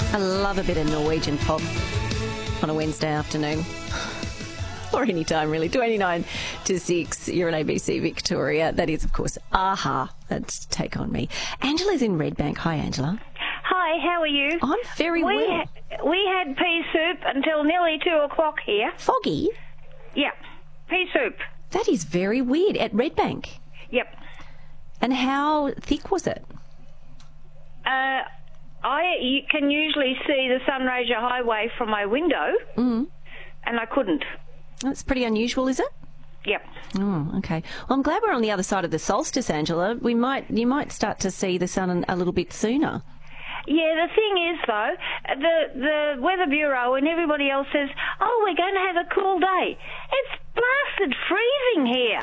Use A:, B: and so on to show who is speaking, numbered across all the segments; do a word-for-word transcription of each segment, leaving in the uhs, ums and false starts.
A: I love a bit of Norwegian pop on a Wednesday afternoon. Or any time, really. twenty-nine to six, you're on A B C Victoria. That is, of course, AHA. That's Take On Me. Angela's in Redbank. Hi, Angela.
B: Hi, how are you?
A: I'm very
B: we
A: well.
B: Ha- we had pea soup until nearly two o'clock here.
A: Foggy?
B: Yep, pea soup.
A: That is very weird. At Redbank?
B: Yep.
A: And how thick was it?
B: Uh, I you can usually see the Sunraysia Highway from my window,
A: Mm.
B: and I couldn't.
A: That's pretty unusual, is it?
B: Yep.
A: Oh, okay. Well, I'm glad we're on the other side of the solstice, Angela. We might, you might start to see the sun a little bit sooner.
B: Yeah, the thing is, though, the the Weather Bureau and everybody else says, oh, we're going to have a cool day. It's blasted freezing here.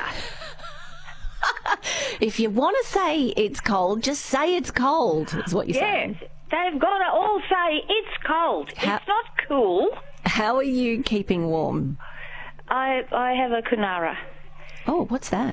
A: If you want to say it's cold, just say it's cold, is what you're
B: Yes,
A: saying.
B: they've got to all say it's cold.
A: How-
B: It's not cool.
A: How are you keeping warm?
B: I I have a Kunara.
A: Oh, what's that?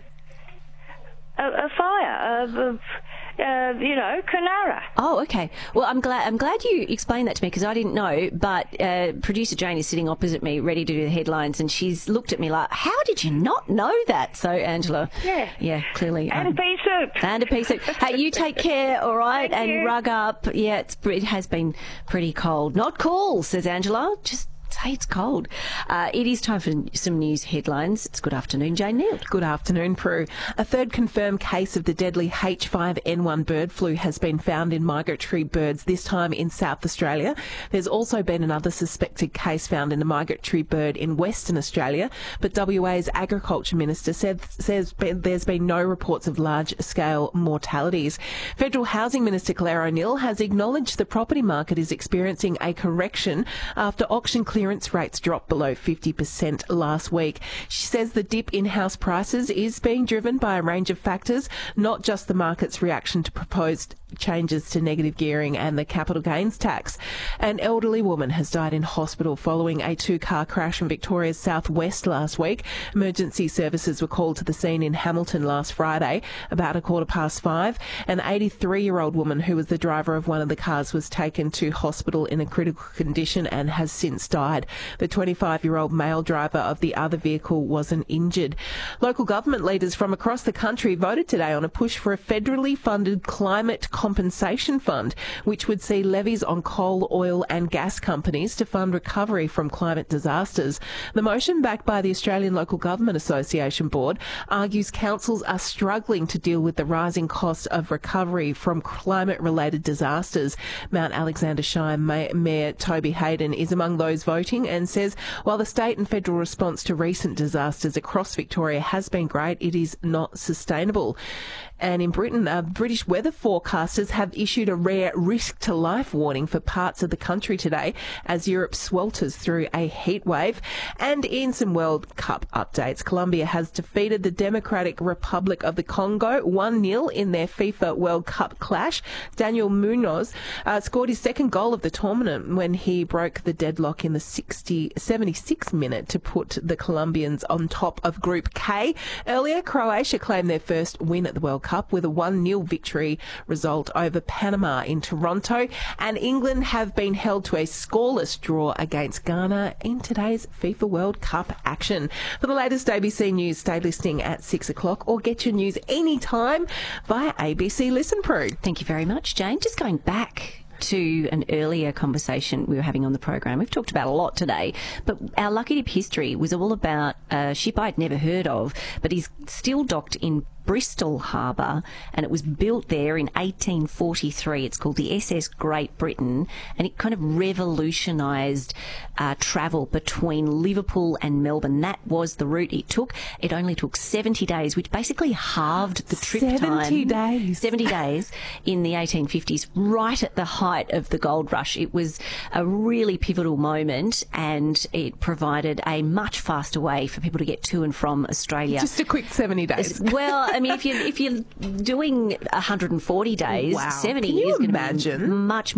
B: A, a fire, a, a, uh, you know, Kunara.
A: Oh, okay. Well, I'm glad I'm glad you explained that to me because I didn't know. But uh, producer Jane is sitting opposite me, ready to do the headlines, and she's looked at me like, "How did you not know that?" So, Angela,
B: Yeah.
A: yeah, clearly,
B: And
A: um,
B: pea soup.
A: and a piece of. Hey, you take care, all right,
B: Thank
A: and
B: you.
A: rug up. Yeah, it's it has been pretty cold. Not cool, says Angela. Just say it's cold. Uh, it is time for some news headlines. It's good afternoon, Jane Neal.
C: Good afternoon, Prue. A third confirmed case of the deadly H five N one bird flu has been found in migratory birds, this time in South Australia. There's also been another suspected case found in a migratory bird in Western Australia, but W A's Agriculture Minister said, says there's been no reports of large-scale mortalities. Federal Housing Minister Claire O'Neil has acknowledged the property market is experiencing a correction after auction clearance rates dropped below fifty percent last week. She says the dip in house prices is being driven by a range of factors, not just the market's reaction to proposed changes to negative gearing and the capital gains tax. An elderly woman has died in hospital following a two-car crash in Victoria's southwest last week. Emergency services were called to the scene in Hamilton last Friday, about a quarter past five. An eighty-three-year-old woman who was the driver of one of the cars was taken to hospital in a critical condition and has since died. The twenty-five-year-old male driver of the other vehicle wasn't injured. Local government leaders from across the country voted today on a push for a federally funded climate compensation fund, which would see levies on coal, oil and gas companies to fund recovery from climate disasters. The motion, backed by the Australian Local Government Association Board, argues councils are struggling to deal with the rising cost of recovery from climate-related disasters. Mount Alexander Shire May- Mayor Toby Hayden is among those voting and says while the state and federal response to recent disasters across Victoria has been great, it is not sustainable. And in Britain, uh, British weather forecasters have issued a rare risk-to-life warning for parts of the country today as Europe swelters through a heat wave. And in some World Cup updates, Colombia has defeated the Democratic Republic of the Congo one nil in their FIFA World Cup clash. Daniel Munoz uh, scored his second goal of the tournament when he broke the deadlock in the sixty, seventy-sixth minute to put the Colombians on top of Group K. Earlier, Croatia claimed their first win at the World Cup with a one nil victory result over Panama in Toronto, and England have been held to a scoreless draw against Ghana in today's FIFA World Cup action. For the latest A B C News, stay listening at six o'clock or get your news anytime via A B C Listen Pro.
A: Thank you very much, Jane. Just going back to an earlier conversation we were having on the program. We've talked about a lot today, but our Lucky Dip history was all about a ship I'd never heard of, but is still docked in Bristol Harbour, and it was built there in eighteen forty-three. It's called the S S Great Britain, and it kind of revolutionised uh, travel between Liverpool and Melbourne. That was the route it took. It only took seventy days, which basically halved the trip time.
C: seventy days.
A: seventy days in the eighteen fifties, right at the height of the gold rush. It was a really pivotal moment, and it provided a much faster way for people to get to and from Australia.
C: Just a quick seventy days.
A: Well, I mean, if you're, if you're doing one hundred forty days,
C: Wow.
A: seventy
C: Can you
A: is going to
C: imagine?
A: be much